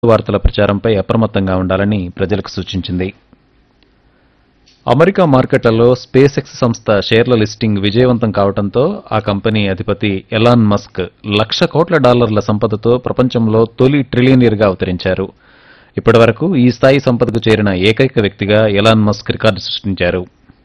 వార్తల ప్రచారంపై అప్రమత్తంగా ఉండాలని ప్రజలకు సూచించింది. అమెరికా మార్కెట్లలో స్పేస్ ఎక్స్ సంస్థ షేర్ల లిస్టింగ్ విజయవంతం కావడంతో ఆ కంపెనీ అధిపతి ఎలాన్ మస్క్ $1,00,00,000 సంపదతో ప్రపంచంలో తొలి ట్రిలియనీర్గా అవతరించారు. ఇప్పటివరకు ఈ స్థాయి సంపదకు చేరిన ఏకైక వ్యక్తిగా ఎలాన్ మస్క్ రికార్డు సృష్టించారు.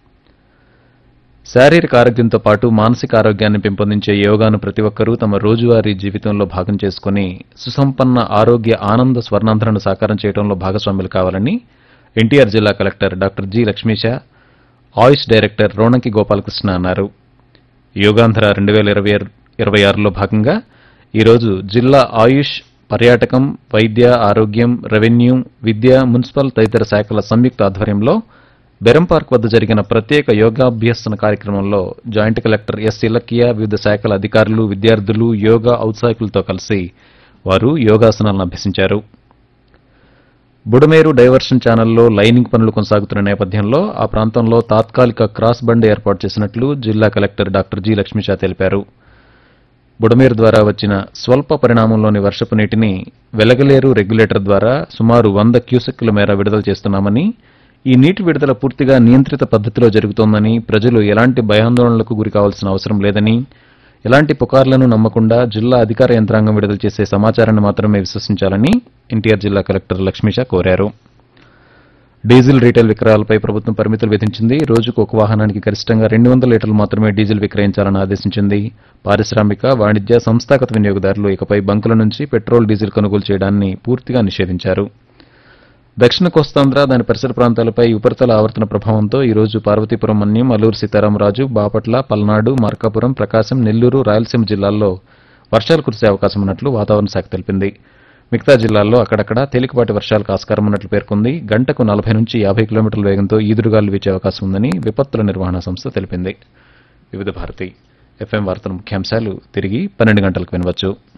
శారీరక ఆరోగ్యంతో పాటు మానసిక ఆరోగ్యాన్ని పెంపొందించే యోగాను ప్రతి ఒక్కరూ తమ రోజువారీ జీవితంలో భాగం చేసుకుని సుసంపన్న ఆరోగ్య ఆనంద స్వర్ణాంధ్రను సాకారం చేయడంలో భాగస్వాములు కావాలని ఎన్టీఆర్ జిల్లా కలెక్టర్ డాక్టర్ జి. లక్ష్మీశ, ఆయుష్ డైరెక్టర్ రోణంకి గోపాలకృష్ణ అన్నారు. యోగాంధ్ర 2026లో భాగంగా ఈరోజు జిల్లా ఆయుష్, పర్యాటకం, వైద్య, ఆరోగ్యం, రెవెన్యూ, విద్య, మున్సిపల్ తదితర శాఖల సంయుక్త ఆధ్వర్యంలో బెరం పార్క్ వద్ద జరిగిన ప్రత్యేక యోగాభ్యసన కార్యక్రమంలో జాయింట్ కలెక్టర్ ఎస్. ఇలకియ, వివిధ శాఖల అధికారులు, విద్యార్థులు, యోగా ఔత్సాహికులతో కలిసి వారు యోగాసనాలను అభ్యసించారు. బుడమేరు డైవర్షన్ ఛానల్లో లైనింగ్ పనులు కొనసాగుతున్న నేపథ్యంలో ఆ ప్రాంతంలో తాత్కాలిక క్రాస్ బండ్ ఏర్పాటు చేసినట్లు జిల్లా కలెక్టర్ డాక్టర్ జి. లక్ష్మీశ తెలిపారు. బుడమేరు ద్వారా వచ్చిన స్వల్ప పరిణామంలోని వర్షపు నీటిని వెలగలేరు రెగ్యులేటర్ ద్వారా సుమారు 100 క్యూసెక్కుల మేర విడుదల చేస్తున్నామని, ఈ నీటి విడుదల పూర్తిగా నియంత్రిత పద్దతిలో జరుగుతోందని, ప్రజలు ఎలాంటి భయాందోళనలకు గురికావాల్సిన అవసరం లేదని, ఎలాంటి పుకార్లను నమ్మకుండా జిల్లా అధికార యంత్రాంగం విడుదల చేసే సమాచారాన్ని మాత్రమే విశ్వసించాలని ఎన్టీఆర్ జిల్లా కలెక్టర్ లక్ష్మీశ కోరారు. డీజిల్ రీటైల్ విక్రయాలపై ప్రభుత్వం పరిమితులు విధించింది. రోజుకు ఒక వాహనానికి గరిష్టంగా 200 లీటర్లు మాత్రమే డీజిల్ విక్రయించాలని ఆదేశించింది. పారిశ్రామిక, వాణిజ్య, సంస్థాగత వినియోగదారులు ఇకపై బంకుల నుంచి పెట్రోల్, డీజిల్ కొనుగోలు చేయడాన్ని పూర్తిగా నిషేధించారు. దక్షిణ కోస్తాంధ్ర, దాని పరిసర ప్రాంతాలపై ఉపరితల ఆవర్తన ప్రభావంతో ఈ రోజు పార్వతీపురం, మన్యం, అల్లూరు సీతారామరాజు, బాపట్ల, పల్నాడు, మార్కాపురం, ప్రకాశం, నెల్లూరు, రాయలసీమ జిల్లాల్లో వర్షాలు కురిసే అవకాశం ఉన్నట్లు వాతావరణ శాఖ తెలిపింది. మిగతా జిల్లాల్లో అక్కడక్కడ తేలికపాటి వర్షాలకు ఆస్కారం ఉన్నట్లు పేర్కొంది. గంటకు 40 నుంచి 50 కిలోమీటర్ల వేగంతో ఈదురుగాలు వీచే అవకాశం ఉందని విపత్తుల నిర్వహణ సంస్థ తెలిపింది. వివిధ భారతి ఎఫ్ఎం వార్తల ముఖ్యాంశాలు తిరిగి 12 గంటలకు వినవచ్చు.